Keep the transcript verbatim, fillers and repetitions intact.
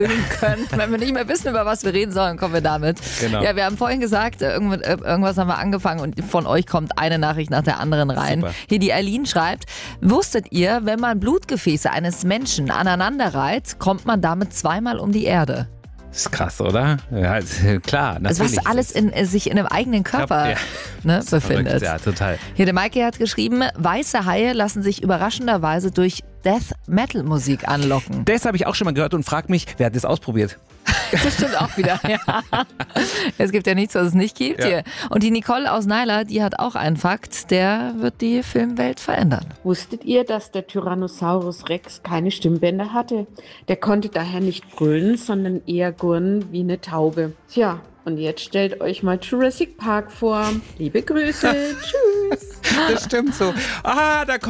können. Wenn wir nicht mehr wissen, über was wir reden sollen, kommen wir damit. Genau. Ja, wir haben vorhin gesagt, irgendwas haben wir angefangen und von euch kommt eine Nachricht nach der anderen rein. Super. Hier die Eileen schreibt, wusstet ihr, wenn man Blutgefäße eines Menschen aneinander reiht, kommt man damit zweimal um die Erde? Das ist krass, oder? Ja, klar, natürlich. Also was alles in, sich in einem eigenen Körper Ja. ne, befindet. Verrückt, ja, total. Hier der Maike hat geschrieben, weiße Haie lassen sich überraschenderweise durch Death-Metal-Musik anlocken. Das habe ich auch schon mal gehört und frag mich, wer hat das ausprobiert? Das stimmt auch wieder. Ja. Es gibt ja nichts, was es nicht gibt. Ja. Hier. Und die Nicole aus Naila, die hat auch einen Fakt, der wird die Filmwelt verändern. Wusstet ihr, dass der Tyrannosaurus Rex keine Stimmbänder hatte? Der konnte daher nicht brüllen, sondern eher gurren wie eine Taube. Tja, und jetzt stellt euch mal Jurassic Park vor. Liebe Grüße. Tschüss. Das stimmt so. Ah, da kommt